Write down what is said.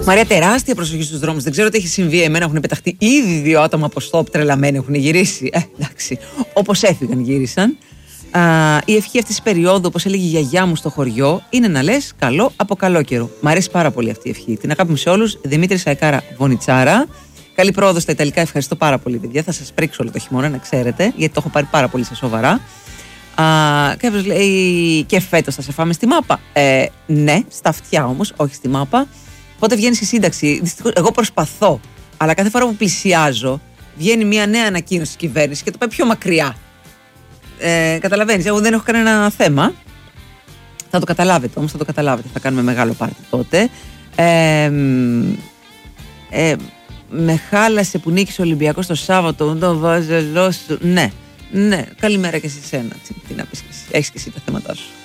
Μαρία, τεράστια προσοχή στους δρόμους. Δεν ξέρω τι έχει συμβεί. Εμένα έχουν πεταχτεί ήδη 2 άτομα από στόπ τρελαμένοι. Έχουν γυρίσει. Εντάξει. Όπως έφυγαν, γύρισαν. Η ευχή αυτής της περίοδου, όπως έλεγε η γιαγιά μου στο χωριό, είναι να λες καλό από καλό καιρό. Μ' αρέσει πάρα πολύ αυτή η ευχή. Την αγάπη μου σε όλους. Δημήτρη Σαϊκάρα Βονιτσάρα. Καλή πρόοδο στα Ιταλικά. Ευχαριστώ πάρα πολύ, παιδιά. Θα σας πρίξω όλο το χειμώνα, να ξέρετε, γιατί το έχω πάρει πάρα πολύ στα σοβαρά. Κάποιος λέει και φέτος θα σε φάμε στη μάπα. Ναι, στα αυτιά όμως, όχι στη μάπα. Πότε βγαίνει η σύνταξη? Δυστυχώς, εγώ προσπαθώ, αλλά κάθε φορά που πλησιάζω βγαίνει μια νέα ανακοίνωση της κυβέρνησης και το πάει πιο μακριά. Καταλαβαίνεις, εγώ δεν έχω κανένα θέμα. Θα το καταλάβετε όμως, θα το καταλάβετε. Θα κάνουμε μεγάλο πάρτι τότε. Με χάλασε που νίκησε ο Ολυμπιακός το Σάββατο. Το βάζελό σου. Ναι, καλημέρα και σε σένα. Τι να πεις και εσύ. Έχεις και εσύ τα θέματά σου.